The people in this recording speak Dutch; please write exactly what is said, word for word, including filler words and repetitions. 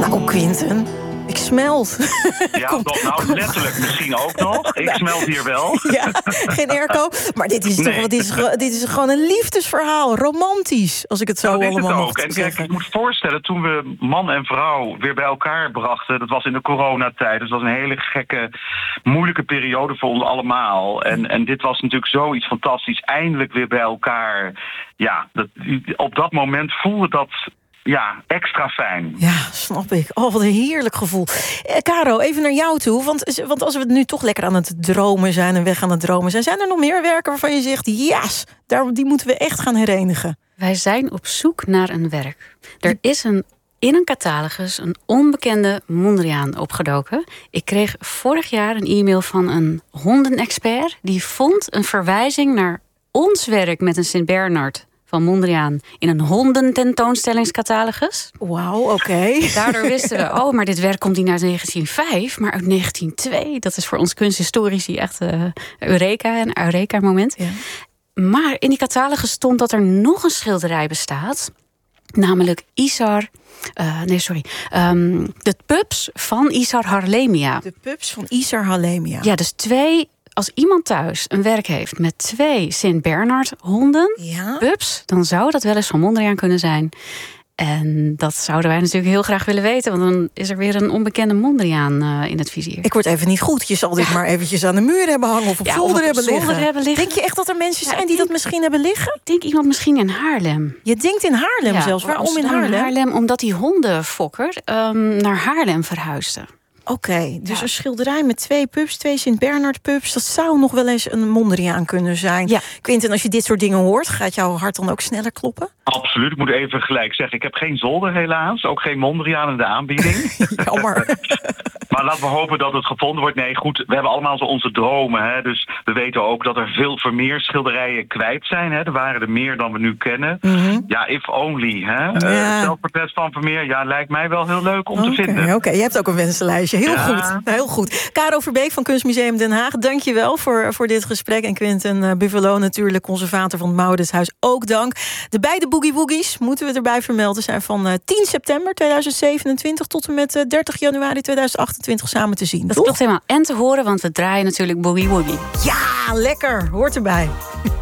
Nou, Quinten, ik smelt. Ja, Kom, toch, nou, kom. letterlijk misschien ook nog. Ik smelt hier wel. Ja, geen airco. Maar dit is Nee. toch dit is, ge- dit is gewoon een liefdesverhaal. Romantisch, als ik het zo Nou, dat is allemaal het mag ook. En kijk, zeggen. ik moet voorstellen, toen we man en vrouw weer bij elkaar brachten, dat was in de coronatijd, dus dat was een hele gekke, moeilijke periode voor ons allemaal. En, en dit was natuurlijk zoiets fantastisch, eindelijk weer bij elkaar. Ja, dat, op dat moment voelde dat ja, extra fijn. Ja, snap ik. Oh, wat een heerlijk gevoel. Eh, Caro, even naar jou toe. Want, want als we nu toch lekker aan het dromen zijn en weg aan het dromen zijn, zijn er nog meer werken waarvan je zegt, yes, daar, die moeten we echt gaan herenigen? Wij zijn op zoek naar een werk. Er is een, in een catalogus een onbekende Mondriaan opgedoken. Ik kreeg vorig jaar een e-mail van een hondenexpert. Die vond een verwijzing naar ons werk met een Sint-Bernard van Mondriaan in een hondententoonstellingscatalogus. Wauw, oké. Okay. Daardoor wisten we, oh, maar dit werk komt niet uit negentien vijf, maar uit negentien twee. Dat is voor ons kunsthistorici echt uh, Eureka, een Eureka-moment. Ja. Maar in die catalogus stond dat er nog een schilderij bestaat, namelijk Isar. Uh, nee, sorry. Um, de pups van Isar Harlemia. De pups van Isar Harlemia. Ja, dus twee. Als iemand thuis een werk heeft met twee Sint-Bernard honden, ja. pups, dan zou dat wel eens van Mondriaan kunnen zijn. En dat zouden wij natuurlijk heel graag willen weten, want dan is er weer een onbekende Mondriaan uh, in het vizier. Ik word even niet goed. Je zal dit ja. maar eventjes aan de muur hebben hangen of op ja, zolder, of op hebben, zolder liggen. hebben liggen. Denk je echt dat er mensen zijn ja, die denk, dat misschien hebben liggen? Ik denk iemand misschien in Haarlem. Je denkt in Haarlem ja, zelfs? Waarom in Haarlem? Haarlem? Omdat die hondenfokker um, naar Haarlem verhuisde. Oké, okay, dus ja. een schilderij met twee pups, twee Sint-Bernard pups, dat zou nog wel eens een Mondriaan kunnen zijn. Ja. Quinten, als je dit soort dingen hoort, gaat jouw hart dan ook sneller kloppen? Absoluut, ik moet even gelijk zeggen, ik heb geen zolder helaas, ook geen Mondriaan in de aanbieding. Jammer. Maar laten we hopen dat het gevonden wordt. Nee, goed, we hebben allemaal zo onze dromen. Hè? Dus we weten ook dat er veel Vermeer schilderijen kwijt zijn. Hè? Er waren er meer dan we nu kennen. Mm-hmm. Ja, if only. Hè? Ja. Uh, zelfportret van Vermeer, ja, lijkt mij wel heel leuk om okay, te vinden. Oké, okay. Je hebt ook een wensenlijstje. Heel ja. goed, heel goed. Caro Verbeek van Kunstmuseum Den Haag, dank je wel voor, voor dit gesprek. En Quinten uh, Buffalo natuurlijk, conservator van het Mauritshuis, ook dank. De beide Boogie Woogies, moeten we erbij vermelden, zijn van uh, tien september tweeduizend zevenentwintig tot en met uh, dertig januari tweeduizend achtentwintig samen te zien. Dat klopt helemaal. En te horen, want we draaien natuurlijk Boogie Woogie. Ja, lekker. Hoort erbij.